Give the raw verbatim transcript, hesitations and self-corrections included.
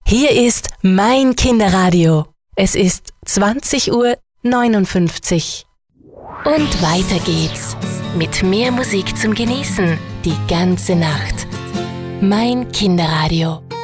Hier ist mein Kinderradio. Es ist zwanzig Uhr neunundfünfzig. Und weiter geht's mit mehr Musik zum Genießen die ganze Nacht. Mein Kinderradio.